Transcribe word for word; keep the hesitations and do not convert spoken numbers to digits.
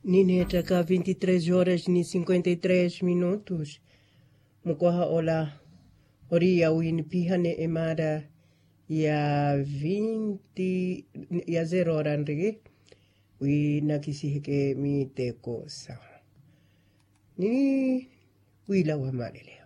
Nini taka veintitrês horas ni cinquenta e três minutos. Mukoha ola ori ya winipihane emada ya vinte ya zero hora nrigi. Wi nakisihike mi te kosa. Ni wila wa malele.